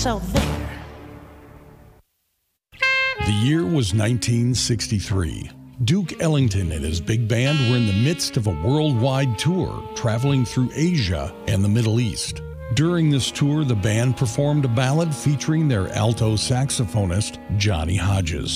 So there. The year was 1963. Duke Ellington and his big band were in the midst of a worldwide tour, traveling through Asia and the Middle East. During this tour, the band performed a ballad featuring their alto saxophonist, Johnny Hodges.